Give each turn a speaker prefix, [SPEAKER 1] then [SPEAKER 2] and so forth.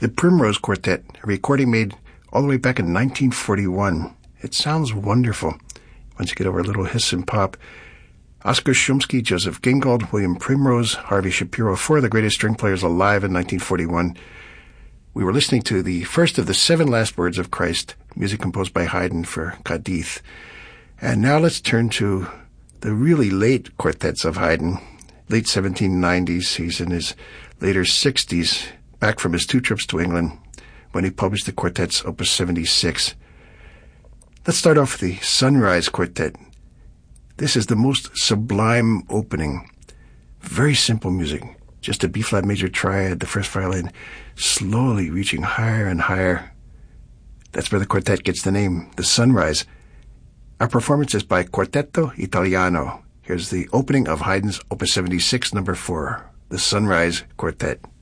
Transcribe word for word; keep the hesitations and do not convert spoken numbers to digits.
[SPEAKER 1] The Primrose Quartet, a recording made all the way back in nineteen forty-one. It sounds wonderful once you get over a little hiss and pop. Oscar Shumsky, Joseph Gingold, William Primrose, Harvey Shapiro, four of the greatest string players alive in nineteen forty-one. We were listening to the first of the seven last words of Christ, music composed by Haydn for Cadiz. And now let's turn to the really late quartets of Haydn, late seventeen nineties. He's in his later sixties, back from his two trips to England when he published the quartets Opus seventy-six. Let's start off with the Sunrise Quartet. This is the most sublime opening. Very simple music. Just a B-flat major triad, the first violin, slowly reaching higher and higher. That's where the quartet gets the name, the Sunrise. Our performance is by Quartetto Italiano. Here's the opening of Haydn's Opus seventy-six, number four, the Sunrise Quartet.